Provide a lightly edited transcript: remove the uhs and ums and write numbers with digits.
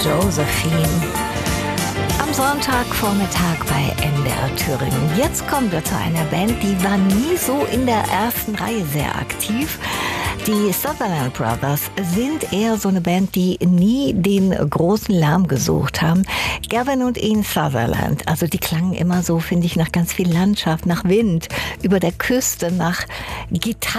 Josephine. Am Sonntagvormittag bei NDR Thüringen. Jetzt kommen wir zu einer Band, die war nie so in der ersten Reihe sehr aktiv. Die Sutherland Brothers sind eher so eine Band, die nie den großen Lärm gesucht haben. Gavin und Ian Sutherland, also die klangen immer so, finde ich, nach ganz viel Landschaft, nach Wind, über der Küste, nach Gitarre.